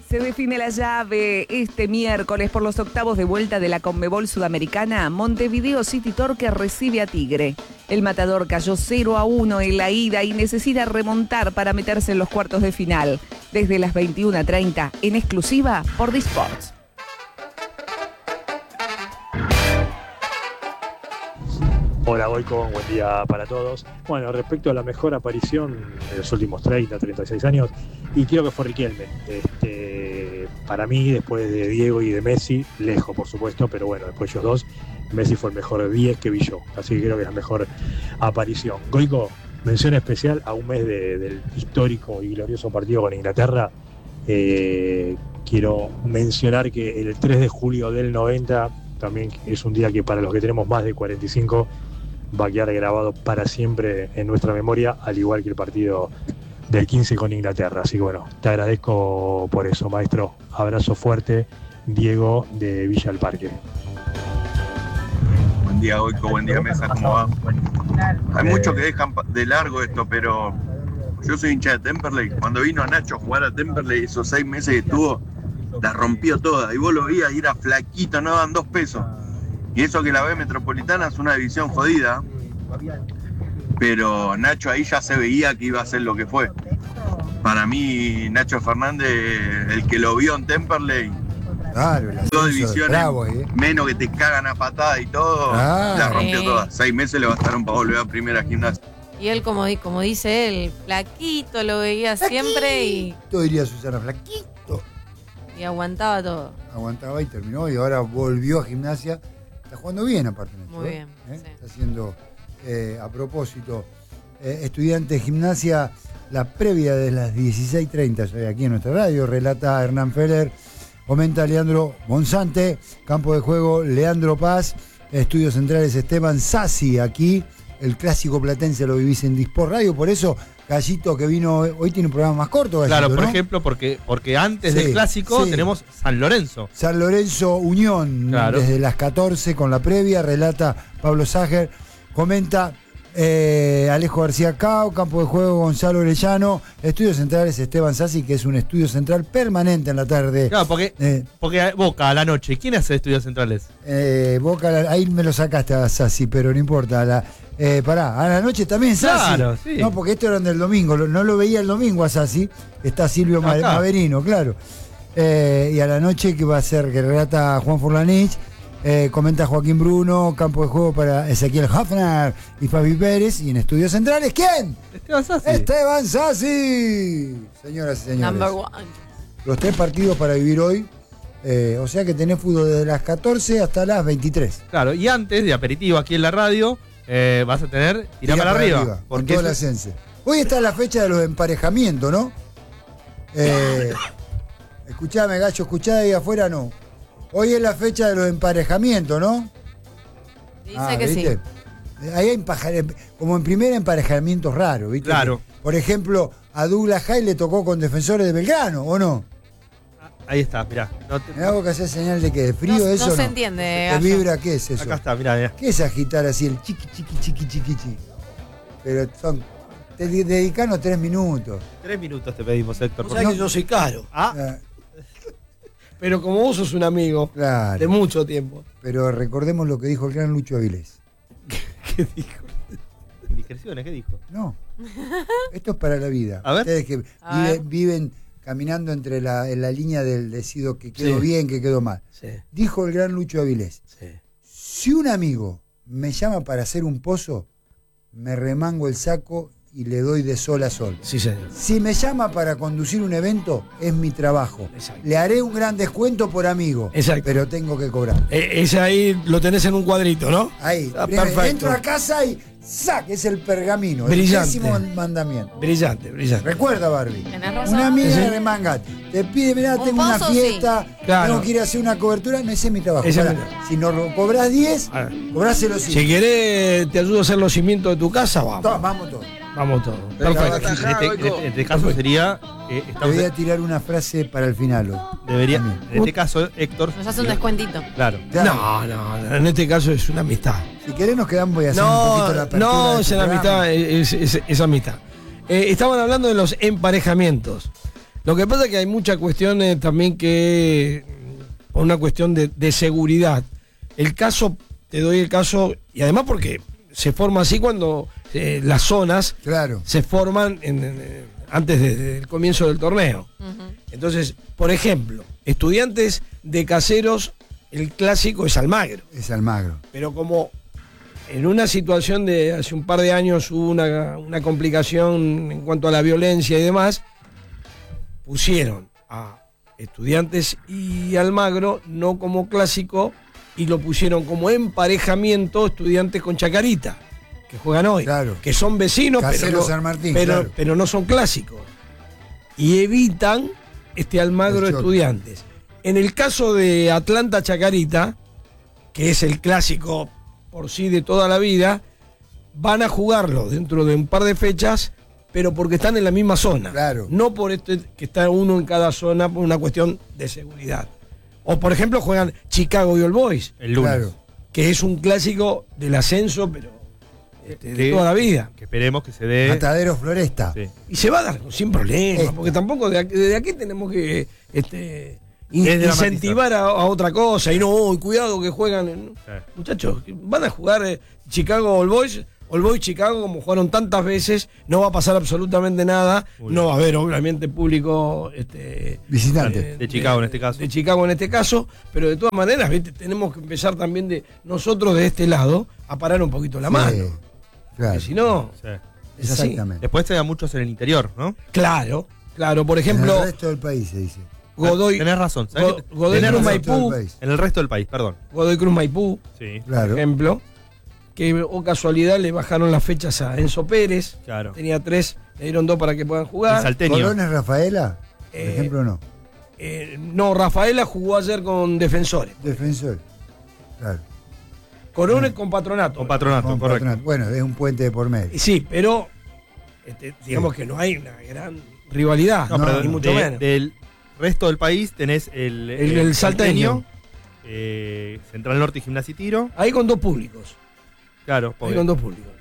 Se define la llave este miércoles por los octavos de vuelta de la Conmebol Sudamericana. Montevideo City Torque recibe a Tigre. El Matador cayó 0-1 en la ida y necesita remontar para meterse en los cuartos de final. Desde las 21:30 en exclusiva por Disports. Hola Goico, buen día para todos. Bueno, respecto a la mejor aparición de los últimos 36 años, y creo que fue Riquelme. Para mí, después de Diego y de Messi, lejos por supuesto, pero bueno, después ellos dos, Messi fue el mejor 10 que vi yo, así que creo que es la mejor aparición. Goico, mención especial a un mes del histórico y glorioso partido con Inglaterra. Quiero mencionar que el 3 de julio del 90 también es un día que para los que tenemos más de 45 va a quedar grabado para siempre en nuestra memoria, al igual que el partido del 15 con Inglaterra. Así que bueno, te agradezco por eso, maestro. Abrazo fuerte, Diego de Villa del Parque. Buen día, Goico, buen día, Mesa, ¿cómo va? Hay muchos que dejan de largo esto, pero yo soy hincha de Temperley. Cuando vino Nacho a jugar a Temperley, esos 6 meses que estuvo, la rompió toda. Y vos lo veías y era flaquito, no daban 2 pesos. Y eso que la B Metropolitana es una división jodida, pero Nacho ahí ya se veía que iba a ser lo que fue. Para mí, Nacho Fernández, el que lo vio en Temperley, claro, 2 divisiones, bravo, menos que te cagan a patada y todo, la rompió toda. 6 meses le bastaron para volver a primera Gimnasia. Y él, como dice él, flaquito, lo veía siempre y... Tú dirías, Susana, flaquito. Y aguantaba todo. Aguantaba y terminó, y ahora volvió a Gimnasia. Está jugando bien, aparte. Muy bien. Sí. Está haciendo, a propósito, Estudiantes de Gimnasia, la previa de las 16:30, aquí en nuestra radio, relata Hernán Feller, comenta Leandro Monzante, campo de juego Leandro Paz, estudios centrales Esteban Sassi, aquí el clásico platense lo vivís en Disport Radio, por eso Gallito, que vino hoy, tiene un programa más corto, Gallito, claro, por ¿no? ejemplo, porque antes del clásico tenemos San Lorenzo. San Lorenzo Unión, claro, desde las 14 con la previa, relata Pablo Sager, comenta Alejo García Cao, campo de juego Gonzalo Orellano, estudios centrales Esteban Sassi, que es un estudio central permanente en la tarde. Claro, porque Boca a la noche, ¿quién hace estudios centrales? Boca, ahí me lo sacaste a Sassi, pero no importa. Pará, a la noche también Sassi. Claro, sí. No, porque esto era del domingo, no lo veía el domingo a Sassi, está Silvio Maverino, claro. Y a la noche, que va a ser, que relata Juan Furlanich, comenta Joaquín Bruno, campo de juego para Ezequiel Hafner y Fabi Pérez, y en estudios centrales, ¿quién? Esteban Sassi. Esteban Sassi. Señoras y señores. Number one. Los 3 partidos para vivir hoy. O sea que tenés fútbol desde las 14 hasta las 23. Claro, y antes de aperitivo aquí en la radio, vas a tener Tirá para arriba. Con todo el Ascense. Hoy está la fecha de los emparejamientos, ¿no? Escuchame, Gallo, escuchá ahí afuera, no. Hoy es la fecha de los emparejamientos, ¿no? Dice que ¿viste? Sí. Ahí hay como en primera emparejamientos raros, ¿viste? Claro. Por ejemplo, a Douglas Jai le tocó con Defensores de Belgrano, ¿o no? Ahí está, mirá. Mirá vos que hace señal de que de frío eso no se entiende. ¿Te vibra? ¿Qué es eso? Acá está, mirá. ¿Qué es agitar así el chiqui? Pero dedicanos 3 minutos. 3 minutos te pedimos, Héctor. O sea que yo soy caro. Pero como vos sos un amigo, claro, de mucho tiempo. Pero recordemos lo que dijo el gran Lucho Avilés. ¿Qué dijo? Indiscreciones, ¿qué dijo? No. Esto es para la vida. A ver. Ustedes que viven caminando en la línea del decido que quedó bien, que quedó mal. Sí. Dijo el gran Lucho Avilés. Sí. Si un amigo me llama para hacer un pozo, me remango el saco y le doy de sol a sol. Sí, señor. Si me llama para conducir un evento, es mi trabajo. Exacto. Le haré un gran descuento por amigo. Exacto. Pero tengo que cobrar. Ese ahí lo tenés en un cuadrito, ¿no? Ahí. Perfecto. Entro a casa y ¡sac! Es el pergamino. Brillante. El 10º mandamiento. Brillante. Recuerda, Barbie. Razón. Una amiga de Mangat te pide, mirá, tengo una fiesta, claro, tengo que ir a hacer una cobertura. No, ese es mi trabajo. Ese si no cobrás 10, cobráselo 5. Si querés, te ayudo a hacer los cimientos de tu casa, vamos. Vamos todos. Vamos todos. Perfecto. En este caso sería... Te voy a tirar una frase para el final. Debería, en este caso, Héctor... Nos hace un descuentito. Claro. No, en este caso es una amistad. Si querés nos quedamos, voy a hacer un poquito la apertura. No, es una amistad, es amistad. Estaban hablando de los emparejamientos. Lo que pasa es que hay muchas cuestiones también que, por una cuestión de seguridad. Te doy el caso, y además porque se forma así cuando las zonas se forman antes del comienzo del torneo. Entonces, por ejemplo, Estudiantes de Caseros, el clásico es Almagro. Es Almagro. Pero como en una situación de hace un par de años hubo una complicación en cuanto a la violencia y demás, pusieron a Estudiantes y Almagro no como clásico y lo pusieron como emparejamiento Estudiantes con Chacarita, que juegan hoy, que son vecinos, Caseros San Martín, pero no son clásicos. Y evitan Almagro Estudiantes. En el caso de Atlanta Chacarita, que es el clásico por sí de toda la vida, van a jugarlo dentro de un par de fechas, pero porque están en la misma zona. No por que está uno en cada zona por una cuestión de seguridad. O por ejemplo juegan Chicago y All Boys el lunes, que es un clásico del ascenso, pero de toda la vida. Que esperemos que se dé. Matadero Floresta. Sí. Y se va a dar sin problema, porque tampoco desde aquí tenemos que incentivar a otra cosa. Y no, cuidado que juegan. Muchachos, van a jugar Chicago All Boys Chicago, como jugaron tantas veces, no va a pasar absolutamente nada. No va a haber, obviamente, público visitante de Chicago en este caso. De Chicago en este caso, pero de todas maneras, ¿viste? Tenemos que empezar también de nosotros de este lado a parar un poquito la mano. Porque si no, es así. Después te da muchos en el interior, ¿no? Claro, por ejemplo. En el resto del país se dice. Godoy. Tenés razón. Godoy Cruz Maipú. En el resto del país, perdón. Godoy Cruz Maipú, por ejemplo. Que casualidad le bajaron las fechas a Enzo Pérez. Tenía 3, le dieron 2 para que puedan jugar. ¿Colón es Rafaela? Por ejemplo, no. No, Rafaela jugó ayer con Defensores. Claro. Colón es con Patronato. Con Patronato, correcto. Bueno, es un puente de por medio. Sí, pero digamos que no hay una gran rivalidad, ni mucho menos. Del resto del país tenés el salteño, Central Norte y Gimnasia y Tiro. Ahí con 2 públicos. Claro, ahí con 2 públicos.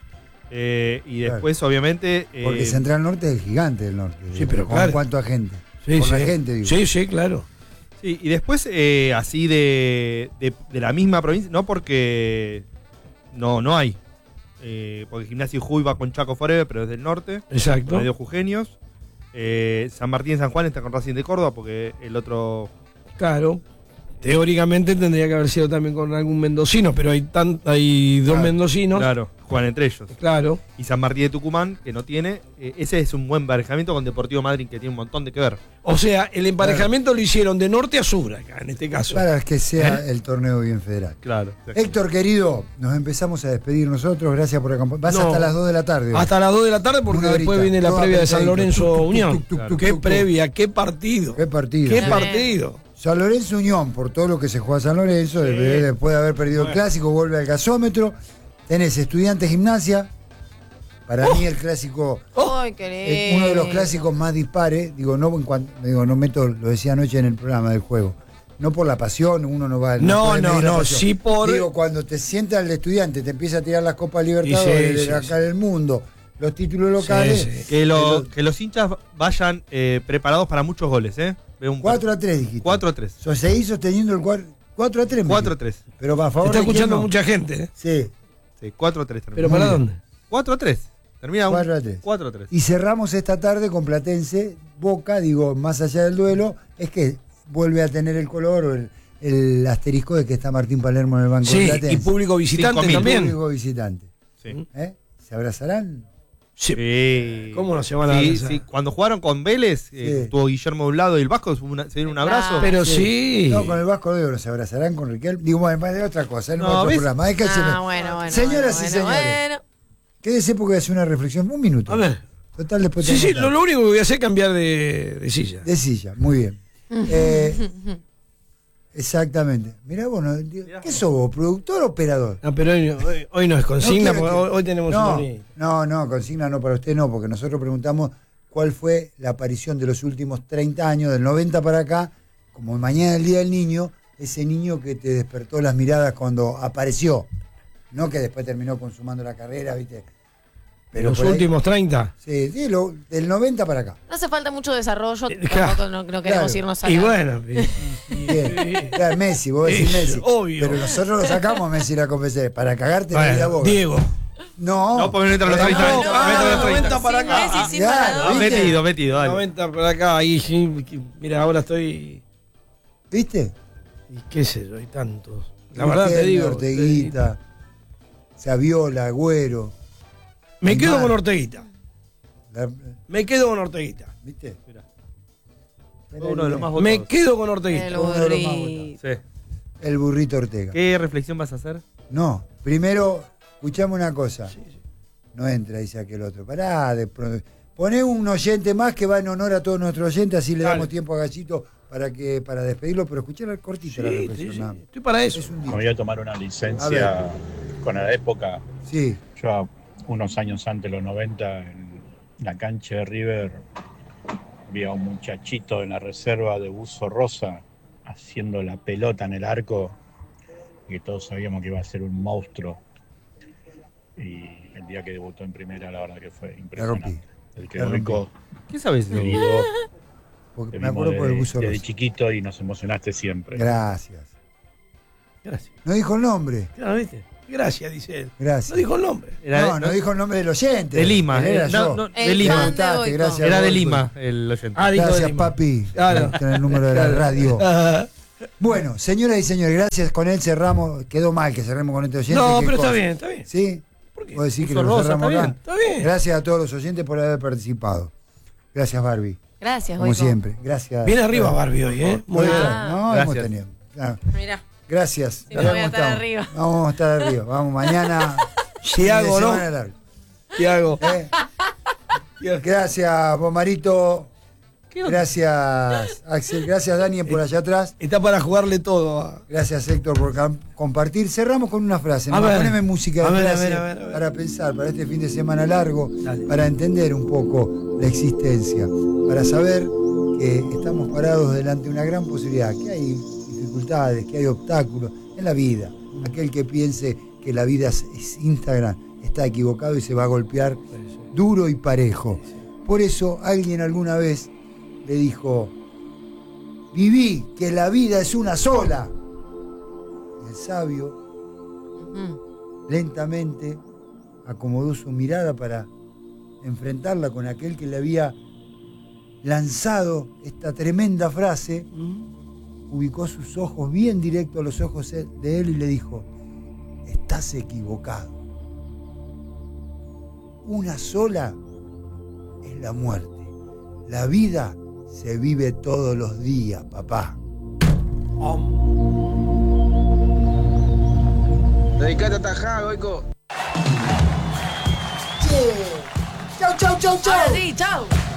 Y después, obviamente. Porque Central Norte es el gigante del norte. Sí, pero ¿con cuánta gente? Sí, la gente, digo. Sí, claro. Sí, y después, así de la misma provincia, no porque no hay. Porque Gimnasia y Jujuy va con Chaco Forever, pero es del norte. Exacto. Medio jujeños. San Martín y San Juan está con Racing de Córdoba, porque el otro. Claro. Teóricamente tendría que haber sido también con algún mendocino, pero hay 2 mendocinos. Claro, juegan entre ellos. Claro. Y San Martín de Tucumán, que no tiene. Ese es un buen emparejamiento con Deportivo Madryn, que tiene un montón de que ver. O sea, el emparejamiento lo hicieron de norte a sur acá, en este caso. Para que sea el torneo bien federal. Claro. Héctor, querido, nos empezamos a despedir nosotros. Gracias por acompañarnos. Vas hasta las 2 de la tarde. Hasta las 2 de la tarde, porque después viene la previa de San Lorenzo Unión. Qué previa, qué partido. Qué partido. San Lorenzo Unión, por todo lo que se juega San Lorenzo, después de haber perdido el clásico, vuelve al gasómetro. Tenés Estudiantes Gimnasia. Para mí el clásico, uno de los clásicos más dispares, no meto, lo decía anoche en el programa del juego. No por la pasión, uno no va No, sí por. Digo, cuando te sienta el Estudiante, te empieza a tirar las Copas Libertadores de acá del mundo, los títulos locales. Que los hinchas vayan preparados para muchos goles, 4-3 dijiste. 4-3. O sea, seguís sosteniendo el 4-3. 4-3. Pero para favor. Está escuchando mucha gente, Sí. 4-3. ¿Pero para dónde? 4-3. Termina 4-3. 4-3. Y cerramos esta tarde con Platense. Boca, más allá del duelo, es que vuelve a tener el color o el asterisco de que está Martín Palermo en el banco de Platense. Y público visitante también. Público visitante. Sí. ¿Se abrazarán? Sí. ¿Cómo no se van a abrazar? Sí. Cuando jugaron con Vélez, estuvo Guillermo de un lado y el Vasco, se dieron un abrazo. Pero sí. No, con el Vasco de Oro se abrazarán con Riquelme. Digo, bueno, es otra cosa, no otro programa. Bueno. Señoras y señores, quédese porque voy a hacer una reflexión. Un minuto. A ver. Total, después Sí, lo único que voy a hacer es cambiar de silla. De silla, muy bien. Exactamente. Mirá vos, ¿qué sos vos? ¿Productor o operador? No, pero hoy no es consigna, porque hoy tenemos No, consigna no para usted, no, porque nosotros preguntamos cuál fue la aparición de los últimos 30 años, del 90 para acá, como mañana el Día del Niño, ese niño que te despertó las miradas cuando apareció, no que después terminó consumando la carrera, ¿viste? Pero los por ahí- últimos 30. Sí, del 90 para acá. No hace falta mucho desarrollo, Claro. tampoco no queremos Claro. irnos a Y la- bueno, Bien. Claro, Messi, vos decís Messi. obvio. Pero nosotros lo sacamos a Messi la competencia. Para cagarte la vida bueno, vos. Diego. No. No, porque no entra los Pero 30. no, No, entra los 30. 90 para Sin acá. Messi, sin claro, Maradona. ¿viste? Metido, dale. 90 para acá. Ahí sí. Mira, ahora estoy. ¿Viste? Y qué sé yo, hay tantos. La verdad te Riquelme, digo. Orteguita, Saviola, Agüero. Me quedo Neymar. con Orteguita. La- Me quedo con Orteguita. ¿Viste? Mirá. Mirá, Uno de los más Me votados. quedo con Orteguita. El Uno de los más burrito. Sí. El burrito Ortega. ¿Qué reflexión vas a hacer? No, primero, escuchame una cosa. No entra, dice aquel otro. Pará, poné un oyente más que va en honor a todos nuestros oyentes, así le Dale. damos tiempo a Gallito para despedirlo, pero escuchá la cortita la Sí, reflexión. sí, nada sí. más. Estoy para eso. Es un Me día. voy a tomar una A licencia con la época. Sí, Yo, unos años antes, los 90, en la cancha de River, vi a un muchachito en la reserva de buzo rosa haciendo la pelota en el arco, y que todos sabíamos que iba a ser un monstruo. Y el día que debutó en primera, la verdad que fue impresionante. El que La rompí. Rico, ¿Qué sabes eso? querido, porque te me vimos acuerdo por el buzo desde rosa. chiquito y nos emocionaste siempre. Gracias. Gracias. No dijo el nombre. Claro, ¿viste? Gracias, dice él. Gracias. No dijo el nombre. No dijo el nombre del oyente. De Lima. Él era No, yo. no, El de Lima. fan de Gustaste, Boico. gracias. Era de Boico. Lima el oyente. Ah, dijo de Gracias, Lima. papi. Claro. Por el número de la radio. Ah, Bueno, señoras y señores, gracias. Con él cerramos. Quedó mal que cerremos con este oyente. no, ¿qué pero cosa? está bien, está bien. ¿Sí? ¿Por qué? ¿Vos decís que Puso lo rosa, cerramos está acá? Está bien. Gracias a todos los oyentes por haber participado. Gracias, Barbie. Gracias, Como Boico. siempre. Gracias. Bien arriba Barbie hoy, ¿eh? Muy bien. No, Gracias. hemos tenido. Ah, Mirá. gracias. Sí, no voy a ¿Cómo estar estamos? arriba. Vamos a estar arriba. Vamos mañana. Tiago, fin de ¿no? semana largo. Tiago. ¿Eh? Gracias, Bomarito. Gracias, Axel. Gracias, Dani, por allá atrás. Está para jugarle todo. Gracias, Héctor, por compartir. Cerramos con una frase. A ver. Poneme música de A ver, a frase ver, a ver, a ver. para pensar, para este fin de semana largo, Dale. para entender un poco la existencia, para saber que estamos parados delante de una gran posibilidad, que hay dificultades, que hay obstáculos en la vida. Aquel que piense que la vida es Instagram está equivocado y se va a golpear duro y parejo. Por eso alguien alguna vez le dijo: viví que la vida es una sola. Y el sabio Ujú. lentamente acomodó su mirada para enfrentarla con aquel que le había lanzado esta tremenda frase, ubicó sus ojos bien directo a los ojos de él y le dijo: estás equivocado. Una sola es la muerte. La vida se vive todos los días, papá. Dedicate a tajar, Goico. Chau, chau, chau, chau. Ahora sí, chau.